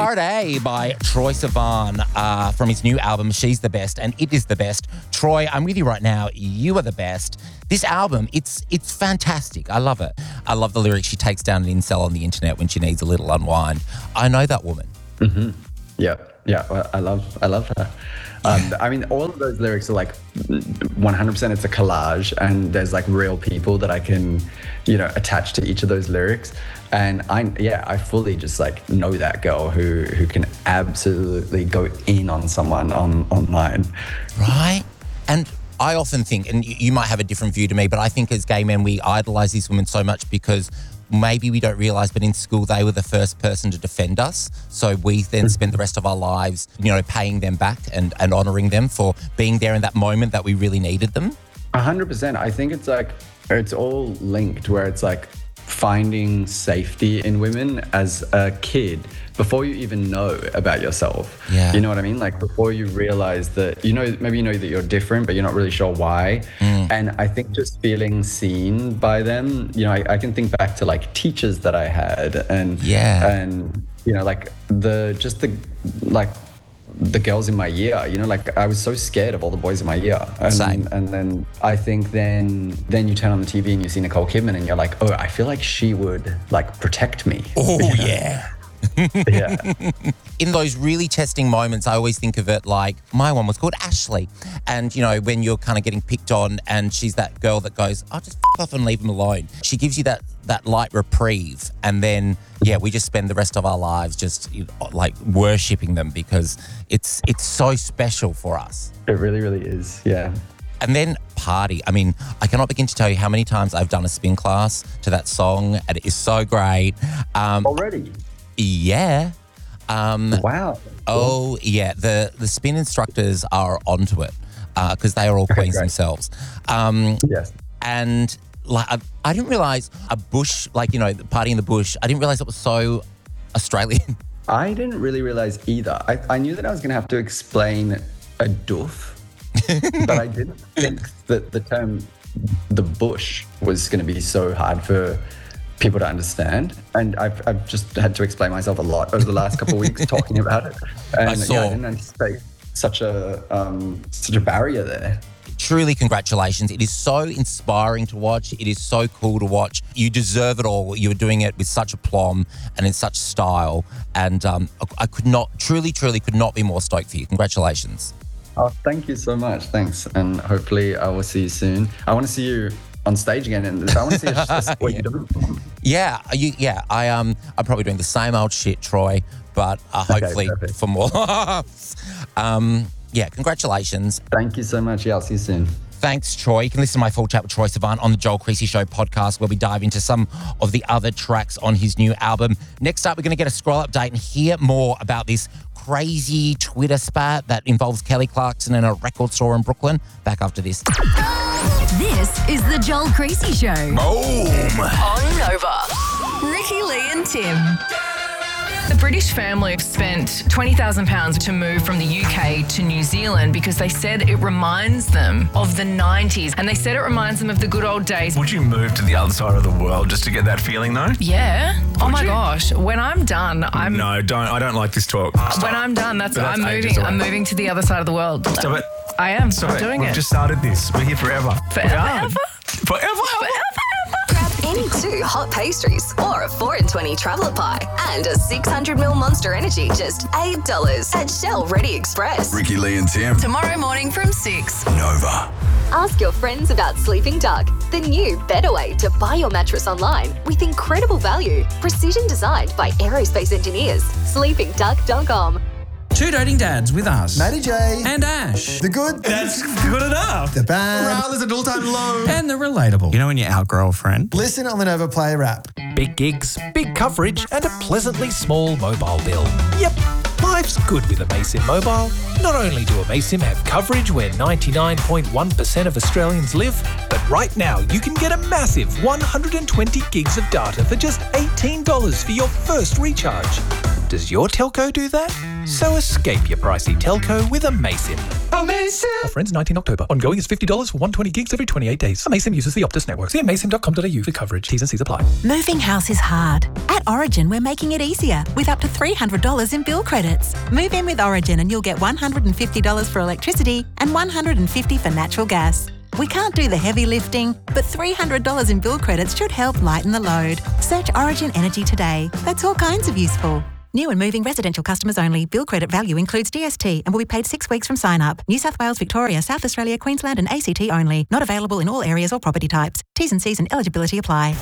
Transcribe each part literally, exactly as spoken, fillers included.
Party by Troye Sivan uh, from his new album, She's the Best, and it is the best. Troy, I'm with you right now. You are the best. This album, it's it's fantastic. I love it. I love the lyrics. She takes down an incel on the internet when she needs a little unwind. I know that woman. Mm-hmm. Yeah, yeah. Well, I love, I love her. Um, I mean, all of those lyrics are like one hundred percent it's a collage, and there's like real people that I can, you know, attach to each of those lyrics. And I, yeah, I fully just like know that girl who who can absolutely go in on someone on online. Right. And I often think, and you might have a different view to me, but I think as gay men, we idolize these women so much because maybe we don't realize, but in school, they were the first person to defend us. So we then spend the rest of our lives, you know, paying them back and, and honoring them for being there in that moment that we really needed them. A hundred percent. I think it's like, it's all linked where it's like finding safety in women as a kid before you even know about yourself. Yeah. You know what I mean? Like before you realize that, you know, maybe you know that you're different, but you're not really sure why. Mm. And I think just feeling seen by them, you know, I, I can think back to like teachers that I had and, yeah. and, you know, like the, just the, like, the girls in my year, you know, like I was so scared of all the boys in my year. And, Same. and then I think then then you turn on the T V and you see Nicole Kidman and you're like, oh, I feel like she would like protect me. Oh, you know? yeah. Yeah. In those really testing moments, I always think of it like my one was called Ashley. And, you know, when you're kind of getting picked on and she's that girl that goes, I'll just f off and leave him alone. She gives you that that light reprieve. And then, yeah, we just spend the rest of our lives just you know, like worshipping them because it's it's so special for us. It really, really is. Yeah. And then Party. I mean, I cannot begin to tell you how many times I've done a spin class to that song, and it is so great. Um, Already? Yeah. Um, wow. Oh, yeah. The the spin instructors are onto it because uh, they are all queens great. themselves. Um, yes. And like I, I didn't realise a bush, like, you know, the Party in the Bush, I didn't realise it was so Australian. I didn't really realise either. I, I knew that I was going to have to explain a doof, but I didn't think that the term the bush was going to be so hard for people to understand. And I've, I've just had to explain myself a lot over the last couple of weeks talking about it. And I saw. Yeah, I didn't anticipate such a um, such a barrier there. Truly, congratulations. It is so inspiring to watch. It is so cool to watch. You deserve it all. You're doing it with such aplomb and in such style. And um, I could not, truly, truly could not be more stoked for you. Congratulations. Oh, thank you so much. Thanks. And hopefully I will see you soon. I want to see you on stage again, and I want to see just what yeah. you're doing. Yeah, you, yeah. I um, I'm probably doing the same old shit, Troy, but uh, hopefully okay, for more laughs. um, yeah, congratulations. Thank you so much. Yeah, I'll see you soon. Thanks, Troy. You can listen to my full chat with Troye Sivan on the Joel Creasy Show podcast, where we dive into some of the other tracks on his new album. Next up, we're going to get a scroll update and hear more about this crazy Twitter spat that involves Kelly Clarkson and a record store in Brooklyn. Back after this. This is the Joel Creasy Show. Boom! On Nova. Ricky, Lee and Tim. The British family spent twenty thousand pounds to move from the U K to New Zealand because they said it reminds them of the nineties, and they said it reminds them of the good old days. Would you move to the other side of the world just to get that feeling though? Yeah. Would oh my you? gosh. When I'm done, I'm No, don't. I don't like this talk. Stop. when I'm done, that's, But that's I'm ages moving. away. I'm moving to the other side of the world. Stop it. I am. Stop I'm it. doing We've it. just started this. We're here forever. Forever, We are. ever? Forever. Grab any two hot pastries or a four in twenty traveller pie and a six hundred milliliter Monster Energy, just eight dollars at Shell Ready Express. Ricky, Lee and Tim. Tomorrow morning from six. Nova. Ask your friends about Sleeping Duck, the new better way to buy your mattress online with incredible value. Precision designed by aerospace engineers. sleeping duck dot com. Two Doting Dads with us. Matty J. And Ash. The good. That's good enough. The bad. Morale is at all-time low. And the relatable. You know when you outgrow a friend? Listen on the Nova Play Wrap. Big gigs, big coverage, and a pleasantly small mobile bill. Yep, life's good with Amaysim Mobile. Not only do Amaysim have coverage where ninety-nine point one percent of Australians live, but right now you can get a massive one hundred twenty gigs of data for just eighteen dollars for your first recharge. Does your telco do that? So escape your pricey telco with Amaysim. Amazing. Offer ends nineteenth October. Ongoing is fifty dollars for one hundred twenty gigs every twenty-eight days. Amaysim uses the Optus network. See amaysim dot com dot a u for coverage. T's and C's apply. Moving house is hard. At Origin, we're making it easier with up to three hundred dollars in bill credits. Move in with Origin and you'll get one hundred fifty dollars for electricity and one hundred fifty dollars for natural gas. We can't do the heavy lifting, but three hundred dollars in bill credits should help lighten the load. Search Origin Energy today. That's all kinds of useful. New and moving residential customers only. Bill credit value includes D S T and will be paid six weeks from sign up. New South Wales, Victoria, South Australia, Queensland and A C T only. Not available in all areas or property types. T's and C's and eligibility apply.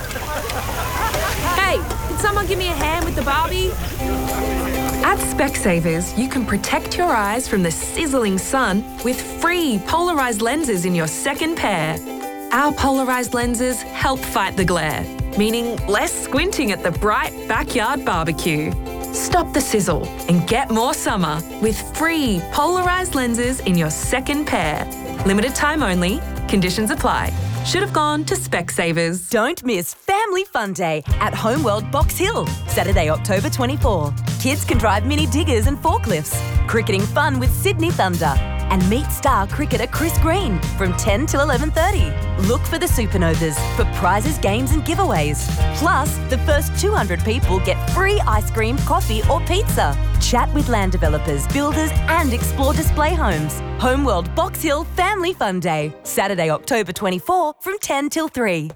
Hey, can someone give me a hand with the Barbie? At Specsavers, you can protect your eyes from the sizzling sun with free polarised lenses in your second pair. Our polarised lenses help fight the glare, meaning less squinting at the bright backyard barbecue. Stop the sizzle and get more summer with free polarised lenses in your second pair. Limited time only. Conditions apply. Should have gone to Specsavers. Don't miss Family Fun Day at Homeworld Box Hill, Saturday, October twenty-fourth. Kids can drive mini diggers and forklifts, cricketing fun with Sydney Thunder, and meet star cricketer Chris Green from ten till eleven thirty. Look for the Supernovas for prizes, games and giveaways. Plus, the first two hundred people get free ice cream, coffee or pizza. Chat with land developers, builders and explore display homes. Homeworld Box Hill Family Fun Day, Saturday, October twenty-fourth from ten till three.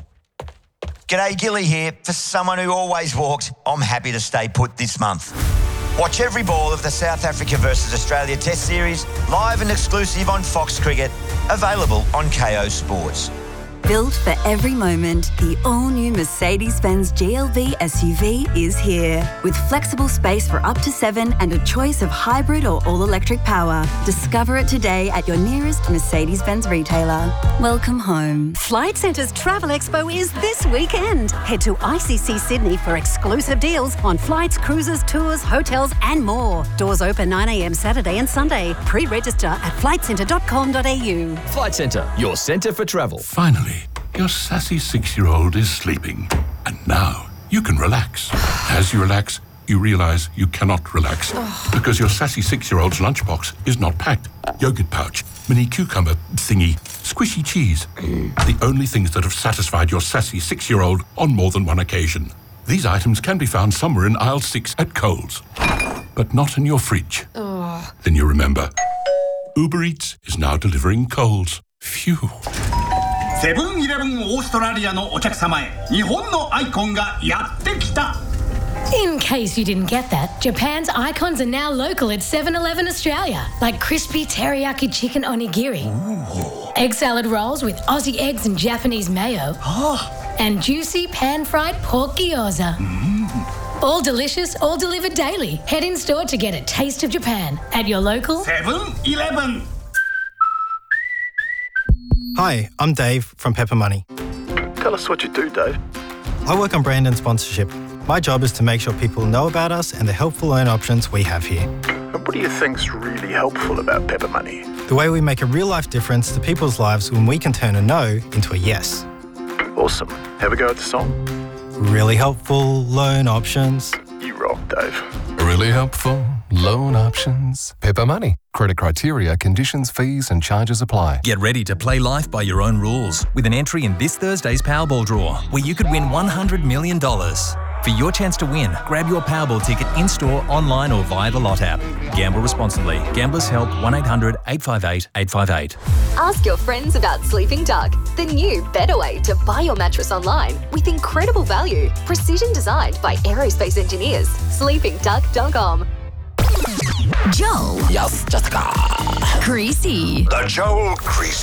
G'day, Gilly here. For someone who always walks, I'm happy to stay put this month. Watch every ball of the South Africa versus Australia Test Series, live and exclusive on Fox Cricket, available on K O Sports. Built for every moment, the all-new Mercedes-Benz G L B S U V is here. With flexible space for up to seven and a choice of hybrid or all-electric power. Discover it today at your nearest Mercedes-Benz retailer. Welcome home. Flight Centre's Travel Expo is this weekend. Head to I C C Sydney for exclusive deals on flights, cruises, tours, hotels and more. Doors open nine a m Saturday and Sunday. Pre-register at flight centre dot com dot a u. Flight Centre, your centre for travel. Finally, your sassy six-year-old is sleeping. And now you can relax. As you relax, you realise you cannot relax. Because your sassy six-year-old's lunchbox is not packed. Yogurt pouch, mini cucumber thingy, squishy cheese. The only things that have satisfied your sassy six-year-old on more than one occasion. These items can be found somewhere in aisle six at Coles. But not in your fridge. Oh. Then you remember, Uber Eats is now delivering Coles. Phew. セブンイレブンオーストラリアのお客様へ日本のアイコンがやってきた In case you didn't get that, Japan's icons are now local at seven eleven Australia, like crispy teriyaki chicken onigiri, Ooh. egg salad rolls with Aussie eggs and Japanese mayo, oh. and juicy pan-fried pork gyoza. Mm. All delicious, all delivered daily. Head in store to get a taste of Japan at your local seven eleven. Hi, I'm Dave from Pepper Money. Tell us what you do, Dave. I work on brand and sponsorship. My job is to make sure people know about us and the helpful loan options we have here. And what do you think's really helpful about Pepper Money? The way we make a real-life difference to people's lives when we can turn a no into a yes. Awesome. Have a go at the song. Really helpful loan options. You rock, Dave. Really helpful loan options. Pepper Money. Credit criteria, conditions, fees and charges apply. Get ready to play life by your own rules with an entry in this Thursday's Powerball draw, where you could win one hundred million dollars. For your chance to win, grab your Powerball ticket in-store, online or via the Lot app. Gamble responsibly. Gamblers Help one eight hundred eight five eight eight five eight. Ask your friends about Sleeping Duck, the new better way to buy your mattress online with incredible value. Precision designed by aerospace engineers. sleeping duck dot com. Joel. Yes, Jessica. Creasy. The Joel Creasy